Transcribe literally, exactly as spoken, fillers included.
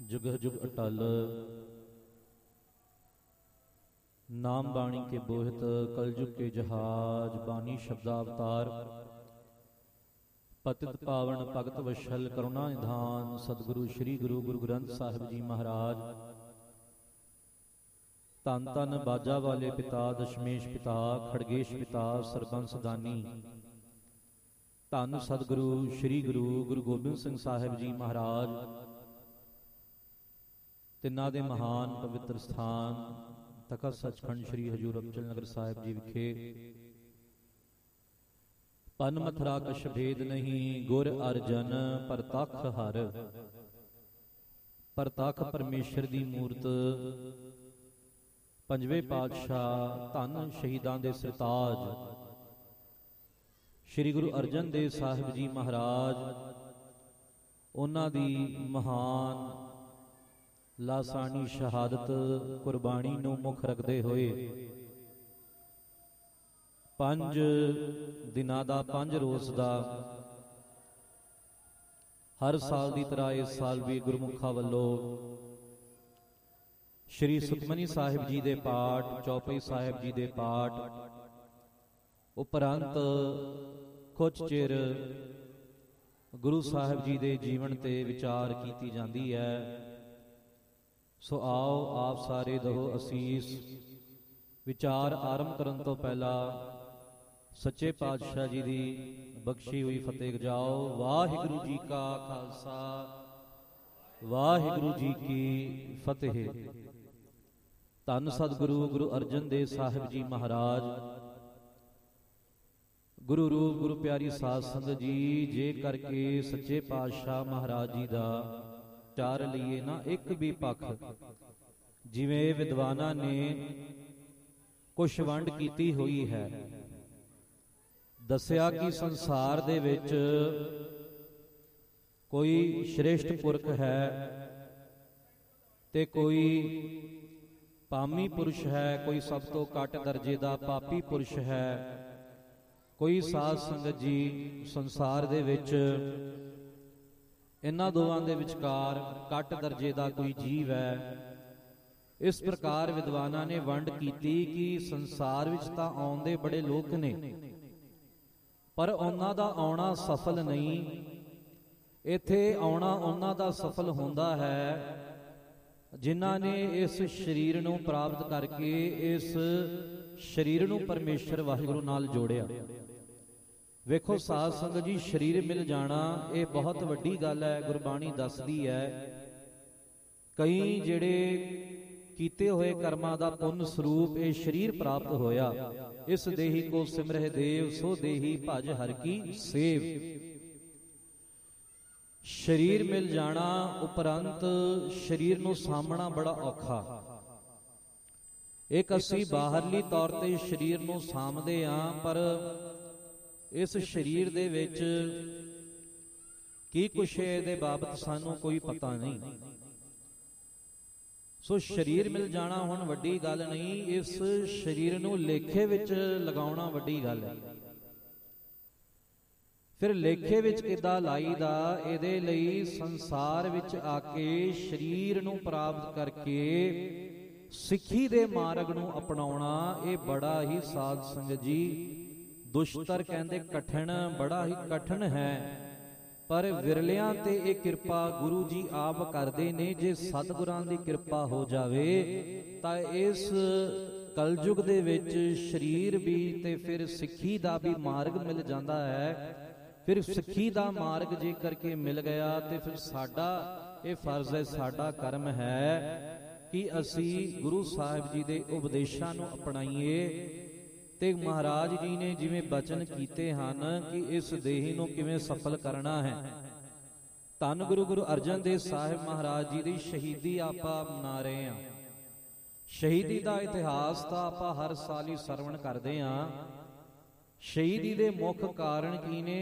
जुगह जुग अटल। नाम बाणी के बोहित कलयुग के जहाज, बानी शब्दावतार पतित पावन भगत वशल करुणा निधान। सतगुरु श्री गुरु गुरु ग्रंथ साहिब जी महाराज। धन धन बाजा वाले पिता दशमेश पिता, खड़गेश पिता सरबंस दानी। धन सतगुरु श्री गुरु गुरु गोबिंद सिंह साहिब जी महाराज। तिन्हां दे महान पवित्र स्थान तखत सचखंड श्री हजूर अबचल नगर साहिब जी विखे पन मथुरा कछ भेद नहीं, गुर अर्जन परतख हर। परतख परमेश्वर दी मूरत, पंजवे पातशाह धन शहीदां दे सरताज श्री गुरु अर्जन देव साहिब जी महाराज। उन्हां दी महान लासानी शहादत कुर्बानी नूं मुख रखदे होए पंज दिनां दा पंज रोज़ दा हर साल दी तरह इस साल भी गुरमुखा वल्लों श्री सुखमनी साहिब जी दे पाठ, चौपाई साहिब जी दे पाठ उपरंत कुछ चिर गुरु साहिब जी दे जीवन ते विचार कीती जांदी है। सो आओ आप सारे दहो असीस। विचार आरंभ करन तो पहला सच्चे पातशाह जी दी बख्शी हुई फतेह जाओ। वाहिगुरु जी का खालसा, वाहिगुरु जी की फतेह। धन सतगुरु गुरु अर्जन देव साहिब जी महाराज। गुरु रूप गुरु प्यारी साध संगत जी, जे करके सच्चे पातशाह महाराज जी दा चार लिए ना एक भी पख, जिवें विद्वाना ने कुछ वंड कीती हुई है। दसिया कि संसार दे विच कोई श्रेष्ठ पुरख है ते कोई पामी पुरुष है, कोई सब तो घट दर्जे दा पापी पुरुष है। कोई साध संगत जी संसार दे विच इन्हां दोवां दे विचकार घट दर्जे दा कोई जीव है। इस प्रकार विद्वाना ने वंड कीती कि संसार विच तां आउंदे बड़े लोक ने, पर उन्हां दा आउणा सफल नहीं। इत्थे आउणा उन्हां दा सफल हुंदा है जिन्हां ने इस शरीर नूं प्राप्त करके इस शरीर नूं परमेश्वर वाहिगुरू नाल जोड़िया। वेखो साध संगत जी, शरीर मिल जाना ये बहुत वड्डी गल है। गुरबाणी दसदी है कई जिहड़े कीते हुए कर्मां दा पुण्य स्वरूप ये शरीर प्राप्त होया। इस देही को सिमरह देव, सो देही भज हर की सेव। शरीर मिल जाना उपरंत शरीर नूं सामना बड़ा औखा। एक असी बाहरली तौर ते शरीर नूं सामदे हां, पर इस शरीर दे विच की कुछ इहदे बाबत सानू कोई पता नहीं। सो शरीर मिल जाना हुण वड्डी गल नहीं, इस शरीर नूं लेखे विच लगाउणा वड्डी गल है। फिर लेखे विच किदां लाईदा? इहदे लई संसार विच आके शरीर नूं प्राप्त करके सिੱਖੀ दे मार्ग नूं अपनाउणा ये बड़ा ही साध संगत जी दुष्तर कहंदे कठिन, बड़ा ही कठिन है। पर विरलियां ते ये किरपा गुरु जी आप करदे ने। जे सतगुरां दी किरपा हो जावे तां इस कलयुग दे विच शरीर भी ते फिर सिੱਖੀ दा भी मार्ग मिल जांदा है। फिर सिੱਖੀ दा मार्ग जे करके मिल गया ते फिर साडा ये फर्ज है, साडा कर्म है कि असी गुरु साहिब जी दे उपदेशां नूं अपनाईए। ते महाराज जी ने जिवें बचन कीते हन कि इस देही नूं किवें सफल करना है। धन गुरु गुरु अर्जन देव साहिब महाराज जी दी शहीदी आपां मना रहे हां। शहीदी दा इतिहास तां आपां हर साल ही सरवण करदे हां। शहीदी दे मुख कारण की ने?